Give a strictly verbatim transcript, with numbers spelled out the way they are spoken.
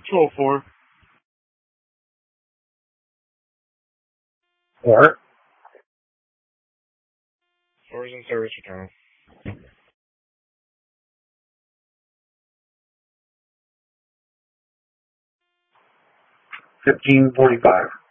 two oh four. Or? Stores and service return. Fifteen forty-five.